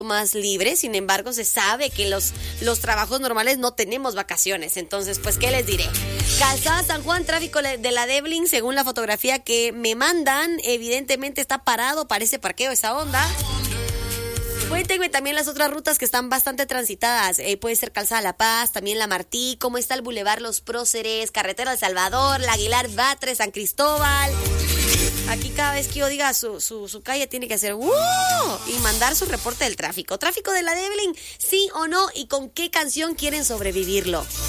más libre. Sin embargo, se sabe que los trabajos normales no tenemos vacaciones. Entonces, pues, ¿qué les diré? Calzada San Juan, tráfico de la Devlin, según la fotografía que me mandan, evidentemente está parado, parece parqueo esa onda. Cuéntenme también las otras rutas que están bastante transitadas. Puede ser Calzada La Paz, también La Martí, cómo está el Boulevard Los Próceres, Carretera El Salvador, La Aguilar Batres, San Cristóbal. Aquí cada vez que yo diga su calle tiene que hacer y mandar su reporte del tráfico. Tráfico de la Devlin, sí o no, y con qué canción quieren sobrevivirlo.